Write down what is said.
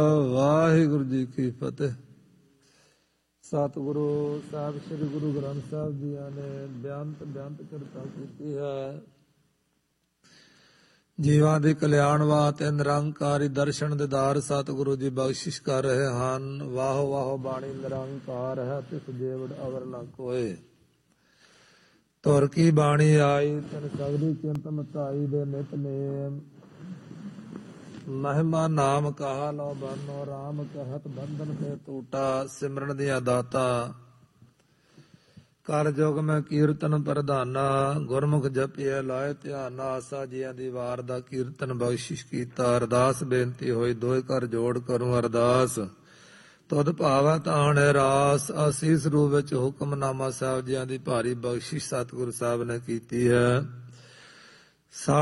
ਵਾਹਿਗੁਰੂ ਜੀ ਕੀ ਫਤਿਹ। ਸਤਿਗੁਰੂ ਸਾਹਿਬ ਸ੍ਰੀ ਗੁਰੂ ਗ੍ਰੰਥ ਸਾਹਿਬ ਜੀਆਂ ਨੇ ਬੇਅੰਤ ਕਿਰਪਾ ਕੀਤੀ ਹੈ। ਜੀਵਾਂ ਦੀ ਕਲਿਆਣ ਵਾਸਤੇ ਨਿਰੰਕਾਰੀ ਦਰਸ਼ਨ ਦਿਦਾਰ ਸਤਿਗੁਰੂ ਜੀ ਬਖਸ਼ਿਸ਼ ਕਰ ਰਹੇ ਹਨ। ਵਾਹੋ ਵਾਹੋ ਬਾਣੀ ਨਿਰੰਕਾਰ ਹੈ, ਤਿਸ ਜੇਵੜ ਅਵਰ ਨ ਕੋਏ। ਤੁਰ ਕੀ ਬਾਣੀ ਆਈ, ਤਨ ਸਗਲੀ ਚਿੰਤ ਮਤਾਈ ਦੇ ਨਿਤਨੇਮ। ਮਹਿਮਾ ਨਾਮ ਕਹਾ ਲੋ ਬਾਨੋ, ਰਾਮ ਕਹਿਤ ਬੰਧਨ ਤੇ ਟੂਟਾ। ਸਿਮਰਨ ਦੀਆਂ ਦਾਤਾ ਕਰ ਜੁਗ ਮੈਂ ਕੀਰਤਨ ਪ੍ਰਧਾਨਾ। ਗੁਰਮੁਖ ਜਪਿਐ ਲਾਏ ਧਿਆਨਾ, ਆਸਾ ਜੀਆਂ ਦੀ ਵਾਰ ਦਾ ਕੀਰਤਨ ਬਖਸ਼ਿਸ਼ ਕੀਤਾ। ਅਰਦਾਸ ਬੇਨਤੀ ਹੋਈ ਦੋਇ ਕਰ ਜੋੜ ਕਰੂੰ ਅਰਦਾਸ। ਤੁਧ ਭਾਵੈ ਤਾਣ ਰਾਸ, ਆਸੀਸ ਰੂਪ ਵਿੱਚ ਹੁਕਮਨਾਮਾ ਸਾਹਿਬ ਜੀਆਂ ਦੀ ਭਾਰੀ ਬਖਸ਼ਿਸ਼ ਸਤਿਗੁਰੂ ਸਾਹਿਬ ਨੇ ਕੀਤੀ ਹੈ।